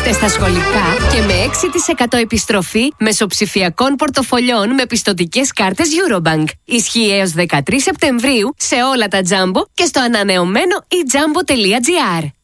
Μπείτε στα σχολικά και με 6% επιστροφή μεσοψηφιακών πορτοφολιών με πιστωτικές κάρτες Eurobank. Ισχύει έως 13 Σεπτεμβρίου σε όλα τα Jumbo και στο ανανεωμένο eJumbo.gr.